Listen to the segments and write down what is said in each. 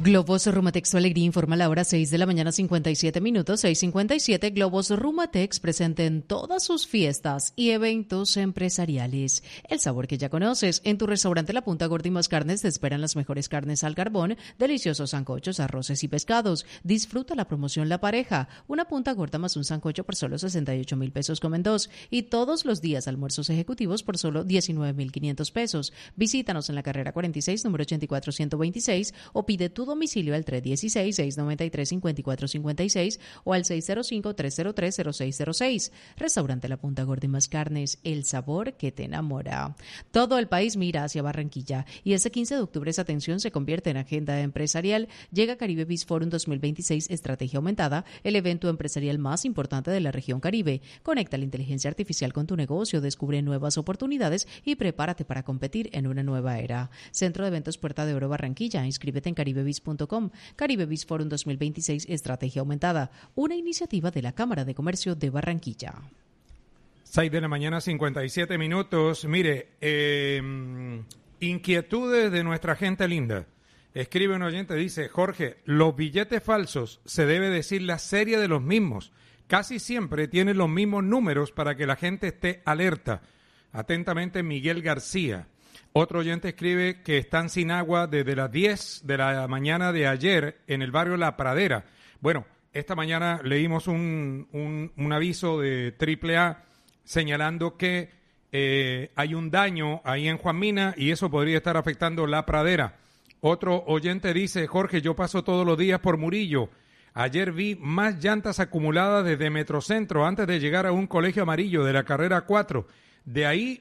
Globos Rumatex, tu alegría, informa la hora 6 de la mañana, 57 minutos, 6:57. Globos Rumatex presente en todas sus fiestas y eventos empresariales. El sabor que ya conoces. En tu restaurante La Punta Gorda y Más Carnes te esperan las mejores carnes al carbón, deliciosos sancochos, arroces y pescados. Disfruta la promoción La Pareja. Una punta gorda más un sancocho por solo 68,000 pesos comen dos. Y todos los días almuerzos ejecutivos por solo 19,500 pesos. Visítanos en la carrera 46, número 84126, o pide tu domicilio al 316-693-5456 o al 605-303-0606. Restaurante La Punta Gorda y Más Carnes, el sabor que te enamora. Todo el país mira hacia Barranquilla y este 15 de octubre esa atención se convierte en agenda empresarial. Llega Caribe Biz Forum 2026 Estrategia Aumentada, el evento empresarial más importante de la región Caribe. Conecta la inteligencia artificial con tu negocio, descubre nuevas oportunidades y prepárate para competir en una nueva era. Centro de Eventos Puerta de Oro Barranquilla. Inscríbete en caribebiz.com. Caribe Biz Forum 2026 Estrategia Aumentada, una iniciativa de la Cámara de Comercio de Barranquilla. 6 de la mañana, 57 minutos. Mire, inquietudes de nuestra gente linda. Escribe un oyente, dice: Jorge, los billetes falsos, se debe decir la serie de los mismos. Casi siempre tienen los mismos números para que la gente esté alerta. Atentamente, Miguel García. Otro oyente escribe que están sin agua desde las 10 de la mañana de ayer en el barrio La Pradera. Bueno, esta mañana leímos un aviso de AAA señalando que hay un daño ahí en Juan Mina y eso podría estar afectando La Pradera. Otro oyente dice: Jorge, yo paso todos los días por Murillo. Ayer vi más llantas acumuladas desde Metrocentro antes de llegar a un colegio amarillo de la carrera 4. De ahí,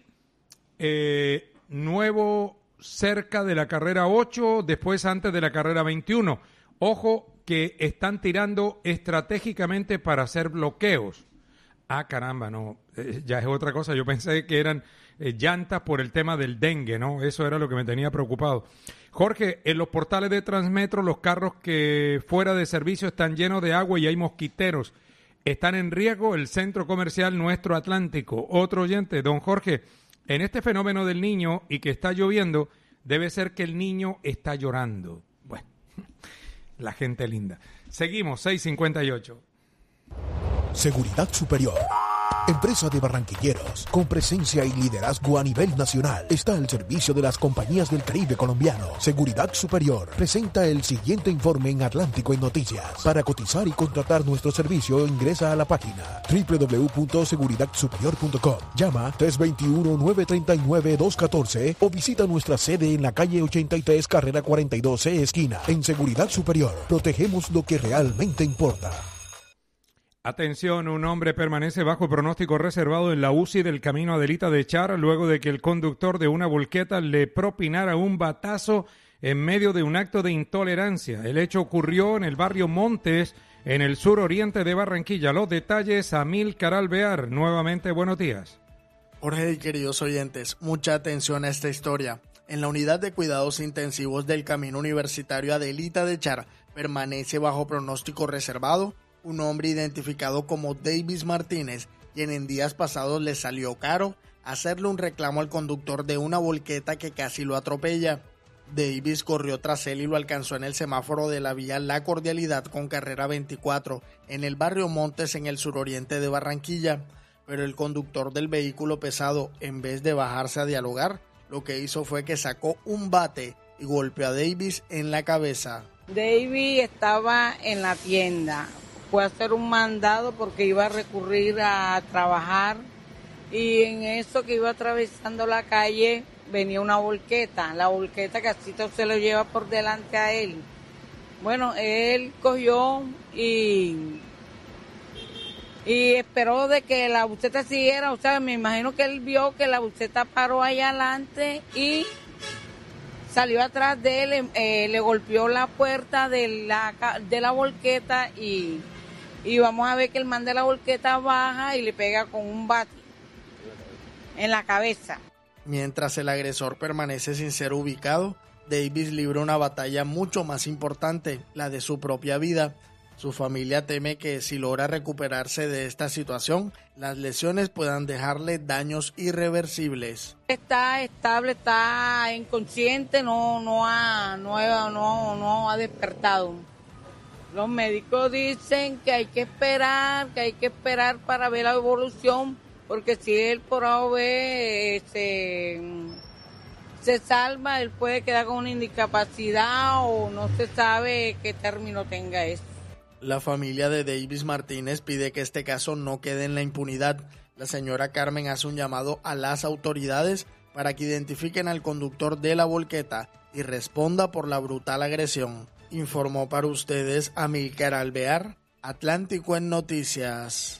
nuevo cerca de la carrera 8, después antes de la carrera 21. Ojo que están tirando estratégicamente para hacer bloqueos. Ah, caramba, no, ya es otra cosa. Yo pensé que eran llantas por el tema del dengue, ¿no? Eso era lo que me tenía preocupado. Jorge, en los portales de Transmetro, los carros que fuera de servicio están llenos de agua y hay mosquiteros. Están en riesgo el centro comercial Nuestro Atlántico. Otro oyente: don Jorge, en este fenómeno del niño y que está lloviendo, debe ser que el niño está llorando. Bueno, la gente linda. Seguimos, 6:58. Seguridad Superior, empresa de barranquilleros con presencia y liderazgo a nivel nacional, está al servicio de las compañías del Caribe colombiano. Seguridad Superior presenta el siguiente informe en Atlántico en Noticias. Para cotizar y contratar nuestro servicio, ingresa a la página www.seguridadsuperior.com. Llama 321-939-214 o visita nuestra sede en la calle 83, carrera 42C, esquina. En Seguridad Superior, protegemos lo que realmente importa. Atención, un hombre permanece bajo pronóstico reservado en la UCI del Camino Adelita de Char luego de que el conductor de una volqueta le propinara un batazo en medio de un acto de intolerancia. El hecho ocurrió en el barrio Montes, en el suroriente de Barranquilla. Los detalles, Amílcar Alvear. Nuevamente, buenos días. Jorge y queridos oyentes, mucha atención a esta historia. En la unidad de cuidados intensivos del Camino Universitario Adelita de Char permanece bajo pronóstico reservado un hombre identificado como Davis Martínez, quien en días pasados le salió caro hacerle un reclamo al conductor de una volqueta que casi lo atropella. Davis corrió tras él y lo alcanzó en el semáforo de la vía La Cordialidad con carrera 24, en el barrio Montes, en el suroriente de Barranquilla. Pero el conductor del vehículo pesado, en vez de bajarse a dialogar, lo que hizo fue que sacó un bate y golpeó a Davis en la cabeza. Davis estaba en la tienda. Fue a hacer un mandado porque iba a recurrir a trabajar y en eso que iba atravesando la calle venía una volqueta, la volqueta que así se lo lleva por delante a él. Bueno, él cogió y esperó de que la buceta siguiera, o sea, me imagino que él vio que la buceta paró ahí adelante y salió atrás de él, le golpeó la puerta de la volqueta y vamos a ver que el man de la volqueta baja y le pega con un bate en la cabeza. Mientras el agresor permanece sin ser ubicado, Davis libra una batalla mucho más importante, la de su propia vida. Su familia teme que si logra recuperarse de esta situación, las lesiones puedan dejarle daños irreversibles. Está estable, está inconsciente, no ha despertado. Los médicos dicen que hay que esperar para ver la evolución, porque si él por A o B se salva, él puede quedar con una discapacidad o no se sabe qué término tenga eso. La familia de Davis Martínez pide que este caso no quede en la impunidad. La señora Carmen hace un llamado a las autoridades para que identifiquen al conductor de la volqueta y responda por la brutal agresión. Informó para ustedes Amílcar Alvear, Atlántico en Noticias.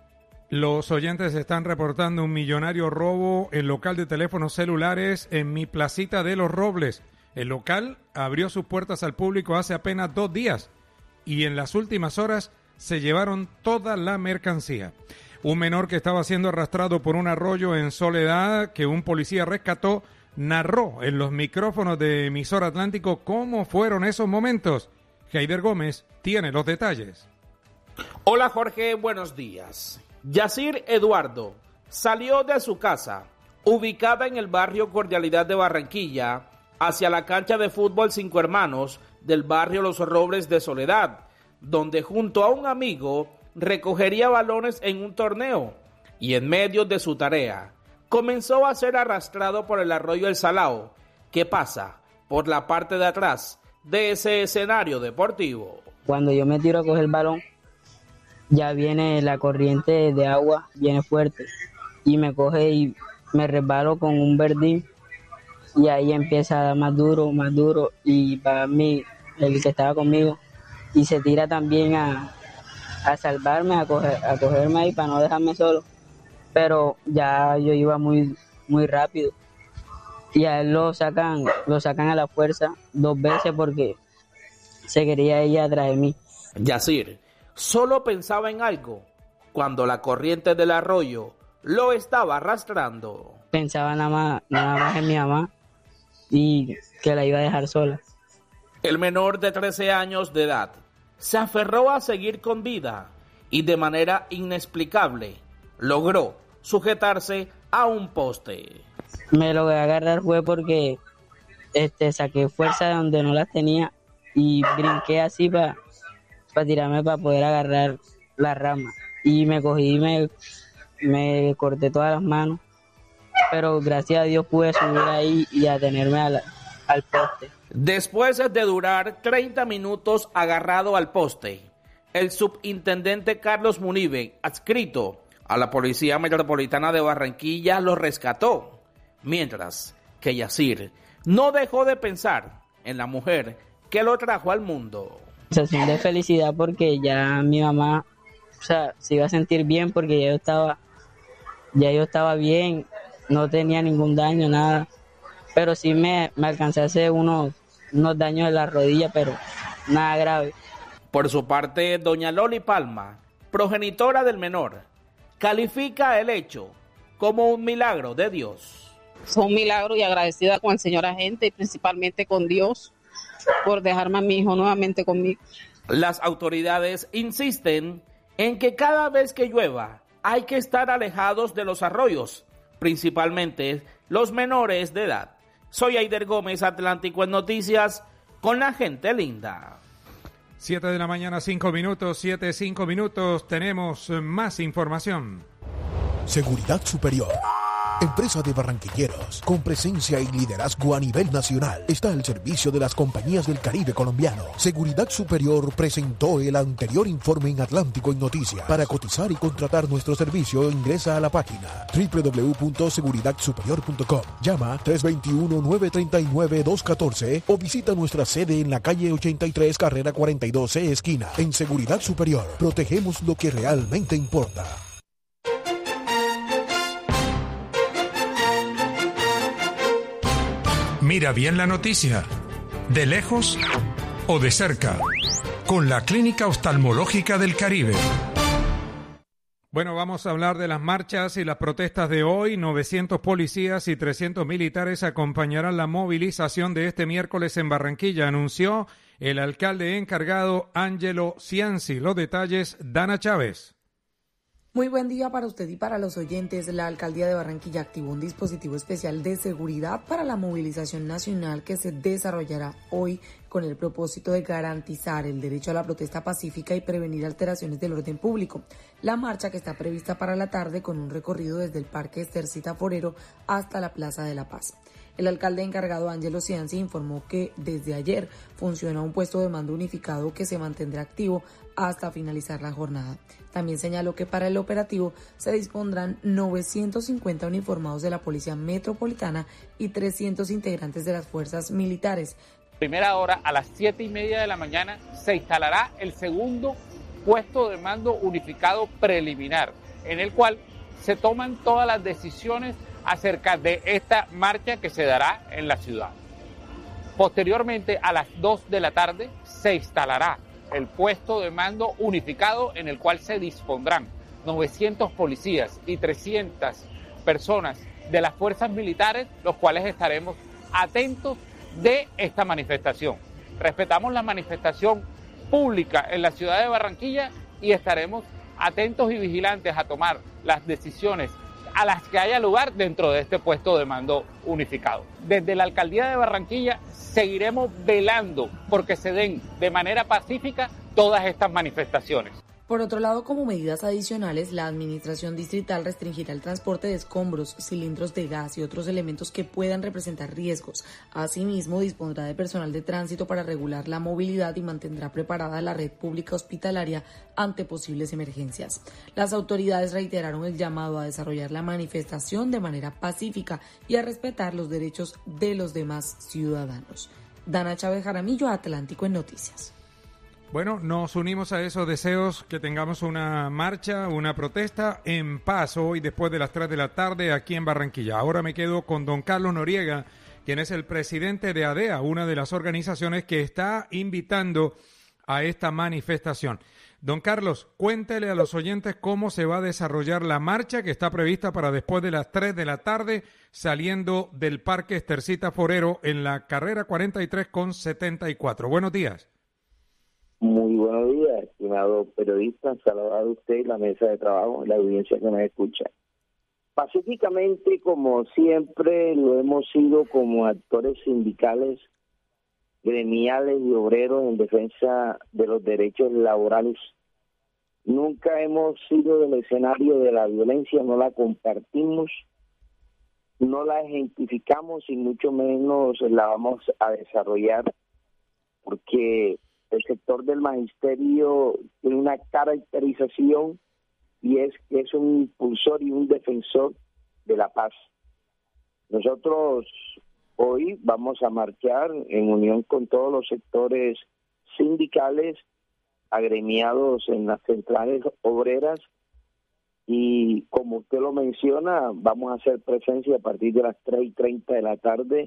Los oyentes están reportando un millonario robo en local de teléfonos celulares en mi placita de Los Robles. El local abrió sus puertas al público hace apenas 2 días y en las últimas horas se llevaron toda la mercancía. Un menor que estaba siendo arrastrado por un arroyo en Soledad que un policía rescató narró en los micrófonos de Emisor Atlántico cómo fueron esos momentos. Heider Gómez tiene los detalles. Hola Jorge, buenos días. Yacir Eduardo salió de su casa, ubicada en el barrio Cordialidad de Barranquilla, hacia la cancha de fútbol Cinco Hermanos del barrio Los Robles de Soledad, donde junto a un amigo recogería balones en un torneo y en medio de su tarea comenzó a ser arrastrado por el arroyo El Salao, que pasa por la parte de atrás de ese escenario deportivo. Cuando yo me tiro a coger el balón, ya viene la corriente de agua, viene fuerte, y me coge y me resbalo con un verdín, y ahí empieza a dar más duro, y para mí, el que estaba conmigo, y se tira también a salvarme, a cogerme ahí para no dejarme solo, pero ya yo iba muy rápido, y a él lo sacan a la fuerza 2 veces porque se quería ella atrás de mí. Yacir solo pensaba en algo cuando la corriente del arroyo lo estaba arrastrando. Pensaba nada más en mi mamá y que la iba a dejar sola. El menor de 13 años de edad se aferró a seguir con vida y de manera inexplicable logró sujetarse a un poste. Me logré agarrar fue porque saqué fuerza de donde no las tenía y brinqué así para tirarme para poder agarrar la rama. Y me cogí y me corté todas las manos, pero gracias a Dios pude subir ahí y atenerme al poste. Después de durar 30 minutos agarrado al poste, el subintendente Carlos Munive, adscrito a la Policía Metropolitana de Barranquilla, lo rescató, mientras que Yacir no dejó de pensar en la mujer que lo trajo al mundo. Sensación de felicidad porque ya mi mamá, se iba a sentir bien porque ya yo estaba bien, no tenía ningún daño, nada, pero sí me alcancé a hacer unos daños en la rodilla, pero nada grave. Por su parte, doña Loli Palma, progenitora del menor, califica el hecho como un milagro de Dios. Fue un milagro y agradecida con el señor agente y principalmente con Dios por dejarme a mi hijo nuevamente conmigo. Las autoridades insisten en que cada vez que llueva hay que estar alejados de los arroyos, principalmente los menores de edad. Soy Heider Gómez, Atlántico en Noticias, con la gente linda. 7 de la mañana, 5 minutos, 7:05 minutos, tenemos más información. Seguridad Superior. Empresa de barranquilleros, con presencia y liderazgo a nivel nacional, está al servicio de las compañías del Caribe colombiano. Seguridad Superior presentó el anterior informe en Atlántico en Noticias. Para cotizar y contratar nuestro servicio, ingresa a la página www.seguridadsuperior.com. Llama 321-939-214 o visita nuestra sede en la calle 83, carrera 42C, esquina. En Seguridad Superior, protegemos lo que realmente importa. Mira bien la noticia, de lejos o de cerca, con la Clínica Oftalmológica del Caribe. Bueno, vamos a hablar de las marchas y las protestas de hoy. 900 policías y 300 militares acompañarán la movilización de este miércoles en Barranquilla, anunció el alcalde encargado Ángelo Cianci. Los detalles, Dana Chávez. Muy buen día para usted y para los oyentes. La Alcaldía de Barranquilla activó un dispositivo especial de seguridad para la movilización nacional que se desarrollará hoy con el propósito de garantizar el derecho a la protesta pacífica y prevenir alteraciones del orden público. La marcha, que está prevista para la tarde con un recorrido desde el Parque Estercita Forero hasta la Plaza de la Paz. El alcalde encargado Ángelo Cianci informó que desde ayer funciona un puesto de mando unificado que se mantendrá activo hasta finalizar la jornada. También señaló que para el operativo se dispondrán 950 uniformados de la Policía Metropolitana y 300 integrantes de las fuerzas militares. Primera hora, a las 7:30 de la mañana, se instalará el segundo puesto de mando unificado preliminar, en el cual se toman todas las decisiones acerca de esta marcha que se dará en la ciudad. Posteriormente, a las 2 de la tarde, se instalará el puesto de mando unificado en el cual se dispondrán 900 policías y 300 personas de las fuerzas militares, los cuales estaremos atentos de esta manifestación. Respetamos la manifestación pública en la ciudad de Barranquilla y estaremos atentos y vigilantes a tomar las decisiones a las que haya lugar dentro de este puesto de mando unificado. Desde la Alcaldía de Barranquilla seguiremos velando porque se den de manera pacífica todas estas manifestaciones. Por otro lado, como medidas adicionales, la administración distrital restringirá el transporte de escombros, cilindros de gas y otros elementos que puedan representar riesgos. Asimismo, dispondrá de personal de tránsito para regular la movilidad y mantendrá preparada la red pública hospitalaria ante posibles emergencias. Las autoridades reiteraron el llamado a desarrollar la manifestación de manera pacífica y a respetar los derechos de los demás ciudadanos. Dana Chávez Jaramillo, Atlántico en Noticias. Bueno, nos unimos a esos deseos, que tengamos una marcha, una protesta en paz hoy después de las 3 de la tarde aquí en Barranquilla. Ahora me quedo con don Carlos Noriega, quien es el presidente de ADEA, una de las organizaciones que está invitando a esta manifestación. Don Carlos, cuéntele a los oyentes cómo se va a desarrollar la marcha que está prevista para después de las 3 de la tarde, saliendo del Parque Estercita Forero en la carrera 43 con 74. Buenos días. Muy buenos días, estimado periodista. Saludar a usted y la mesa de trabajo, la audiencia que nos escucha. Pacíficamente, como siempre lo hemos sido como actores sindicales, gremiales y obreros en defensa de los derechos laborales. Nunca hemos sido del escenario de la violencia, no la compartimos, no la identificamos y mucho menos la vamos a desarrollar, porque el sector del magisterio tiene una caracterización y es que es un impulsor y un defensor de la paz. Nosotros hoy vamos a marchar en unión con todos los sectores sindicales agremiados en las centrales obreras y, como usted lo menciona, vamos a hacer presencia a partir de las 3:30 de la tarde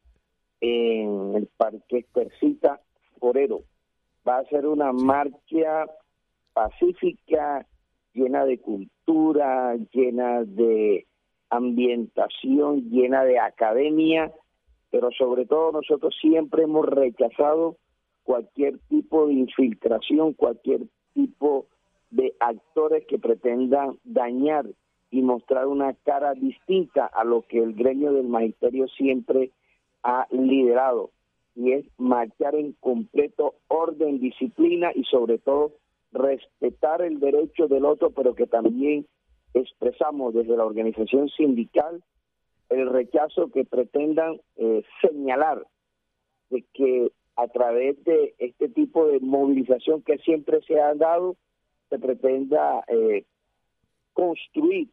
en el Parque Estercita Forero. Va a ser una marcha pacífica, llena de cultura, llena de ambientación, llena de academia, pero sobre todo nosotros siempre hemos rechazado cualquier tipo de infiltración, cualquier tipo de actores que pretendan dañar y mostrar una cara distinta a lo que el gremio del magisterio siempre ha liderado, y es marchar en completo orden, disciplina y sobre todo respetar el derecho del otro, pero que también expresamos desde la organización sindical el rechazo que pretendan señalar de que a través de este tipo de movilización que siempre se ha dado, se pretenda construir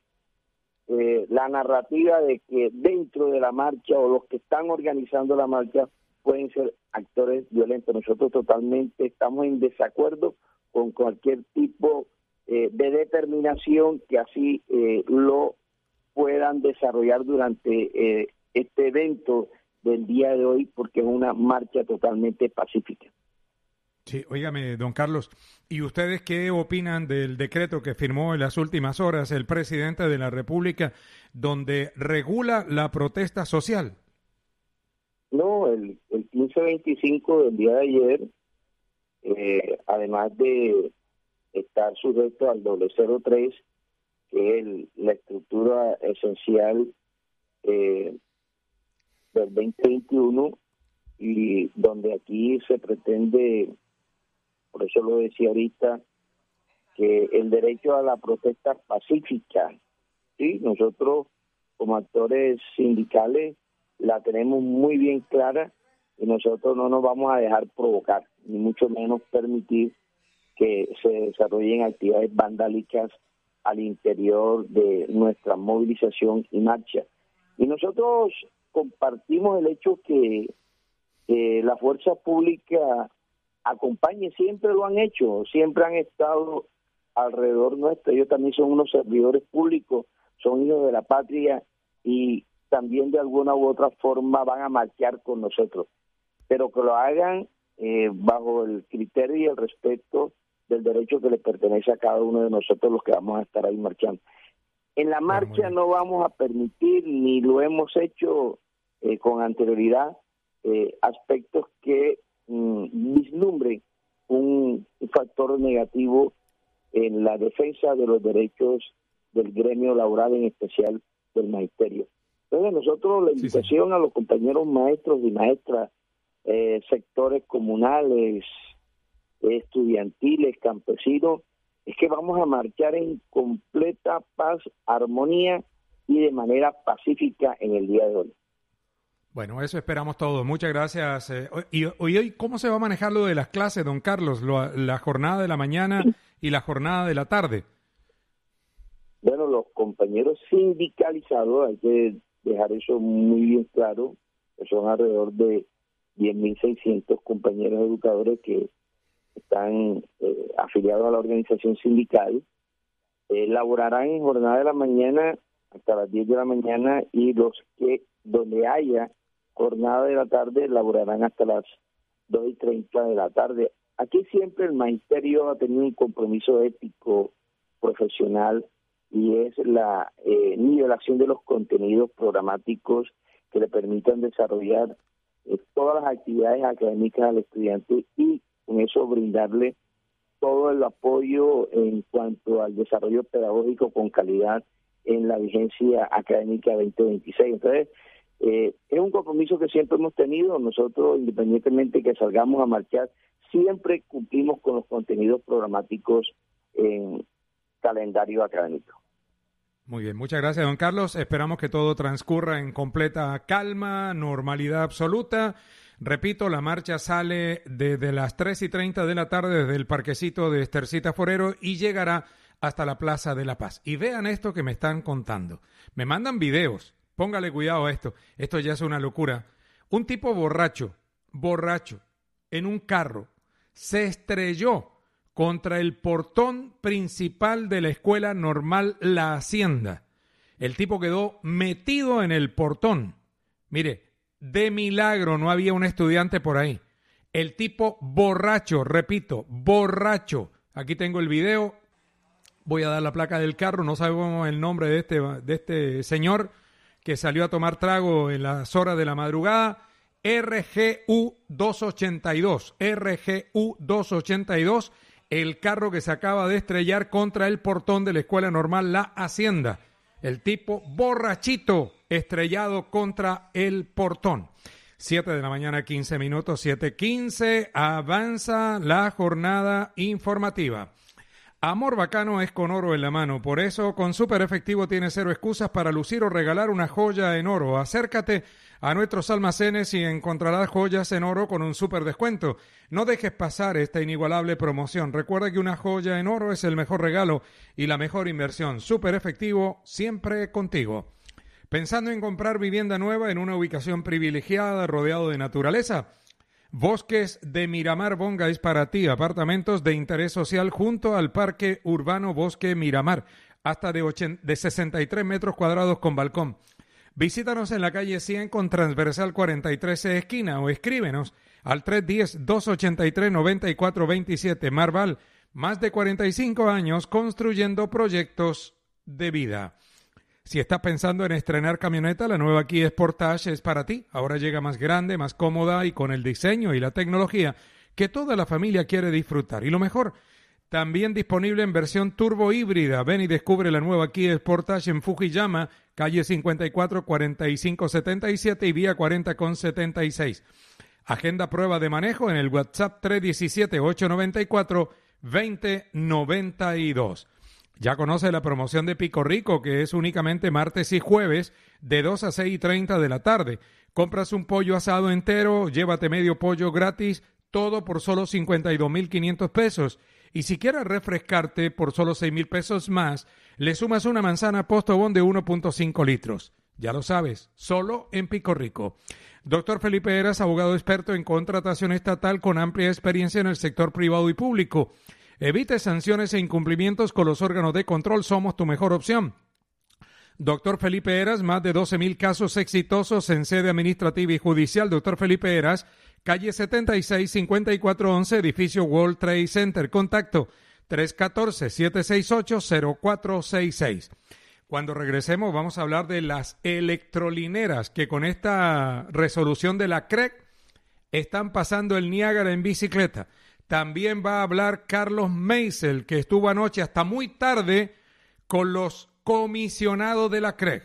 la narrativa de que dentro de la marcha o los que están organizando la marcha pueden ser actores violentos. Nosotros totalmente estamos en desacuerdo con cualquier tipo de determinación que así lo puedan desarrollar durante este evento del día de hoy, porque es una marcha totalmente pacífica. Sí, óigame, don Carlos, ¿y ustedes qué opinan del decreto que firmó en las últimas horas el presidente de la República donde regula la protesta social? No, el 1525 del día de ayer, además de estar sujeto al 003, que es la estructura esencial del 2021, y donde aquí se pretende, por eso lo decía ahorita, que el derecho a la protesta pacífica, ¿sí? Nosotros como actores sindicales la tenemos muy bien clara y nosotros no nos vamos a dejar provocar, ni mucho menos permitir que se desarrollen actividades vandálicas al interior de nuestra movilización y marcha. Y nosotros compartimos el hecho que la fuerza pública acompañe, siempre lo han hecho, siempre han estado alrededor nuestro. Ellos también son unos servidores públicos, son hijos de la patria y también de alguna u otra forma van a marchar con nosotros, pero que lo hagan bajo el criterio y el respeto del derecho que le pertenece a cada uno de nosotros los que vamos a estar ahí marchando. En la marcha no vamos a permitir, ni lo hemos hecho con anterioridad, aspectos que vislumbren un factor negativo en la defensa de los derechos del gremio laboral, en especial del magisterio. Entonces nosotros la invitación a los compañeros maestros y maestras, sectores comunales, estudiantiles, campesinos, es que vamos a marchar en completa paz, armonía y de manera pacífica en el día de hoy. Bueno, eso esperamos todos. Muchas gracias. Y hoy, ¿cómo se va a manejar lo de las clases, don Carlos? La jornada de la mañana y la jornada de la tarde. Bueno, los compañeros sindicalizados, hay que dejar eso muy bien claro, que son alrededor de 10.600 compañeros educadores que están afiliados a la organización sindical, laborarán en jornada de la mañana hasta las 10 de la mañana, y los que donde haya jornada de la tarde laborarán hasta las 2:30 de la tarde. Aquí siempre el magisterio ha tenido un compromiso ético, profesional, y es la nivelación de los contenidos programáticos que le permitan desarrollar todas las actividades académicas al estudiante y con eso brindarle todo el apoyo en cuanto al desarrollo pedagógico con calidad en la vigencia académica 2026. Entonces, es un compromiso que siempre hemos tenido. Nosotros, independientemente que salgamos a marchar, siempre cumplimos con los contenidos programáticos en calendario académico. Muy bien, muchas gracias, don Carlos. Esperamos que todo transcurra en completa calma, normalidad absoluta. Repito, la marcha sale desde las 3:30 de la tarde desde el parquecito de Estercita Forero y llegará hasta la Plaza de la Paz. Y vean esto que me están contando. Me mandan videos. Póngale cuidado a esto. Esto ya es una locura. Un tipo borracho, en un carro, se estrelló contra el portón principal de la Escuela Normal La Hacienda. El tipo quedó metido en el portón. Mire, de milagro no había un estudiante por ahí. El tipo borracho, repito, borracho. Aquí tengo el video. Voy a dar la placa del carro. No sabemos el nombre de este señor que salió a tomar trago en las horas de la madrugada. RGU 282. El carro que se acaba de estrellar contra el portón de la Escuela Normal La Hacienda. El tipo borrachito estrellado contra el portón. 7 de la mañana, 15 minutos, 7:15. Avanza la jornada informativa. Amor bacano es con oro en la mano. Por eso, con Super Efectivo tienes 0 excusas para lucir o regalar una joya en oro. Acércate a nuestros almacenes y encontrarás joyas en oro con un super descuento. No dejes pasar esta inigualable promoción. Recuerda que una joya en oro es el mejor regalo y la mejor inversión. Super Efectivo, siempre contigo. ¿Pensando en comprar vivienda nueva en una ubicación privilegiada, rodeado de naturaleza? Bosques de Miramar Bonga es para ti. Apartamentos de interés social junto al Parque Urbano Bosque Miramar, hasta de 63 metros cuadrados con balcón. Visítanos en la calle 100 con transversal 43 esquina o escríbenos al 310-283-9427. Marval, más de 45 años construyendo proyectos de vida. Si estás pensando en estrenar camioneta, la nueva Kia Sportage es para ti. Ahora llega más grande, más cómoda y con el diseño y la tecnología que toda la familia quiere disfrutar. Y lo mejor, también disponible en versión turbo híbrida. Ven y descubre la nueva Kia Sportage en Fujiyama, calle 54 4577 y vía 40 con 76. Agenda prueba de manejo en el WhatsApp 317-894-2092. Ya conoce la promoción de Pico Rico, que es únicamente martes y jueves de 2 a 6:30 de la tarde. Compras un pollo asado entero, llévate medio pollo gratis, todo por solo 52,500 pesos. Y si quieres refrescarte por solo 6,000 pesos más, le sumas una manzana Postobón de 1.5 litros. Ya lo sabes, solo en Pico Rico. Doctor Felipe Heras, abogado experto en contratación estatal con amplia experiencia en el sector privado y público. Evite sanciones e incumplimientos con los órganos de control. Somos tu mejor opción. Doctor Felipe Heras, más de 12,000 casos exitosos en sede administrativa y judicial. Doctor Felipe Heras, calle 76-5411, edificio World Trade Center. Contacto 314-768-0466. Cuando regresemos vamos a hablar de las electrolineras que con esta resolución de la CREC están pasando el Niágara en bicicleta. También va a hablar Carlos Meisel, que estuvo anoche hasta muy tarde con los comisionados de la CREG.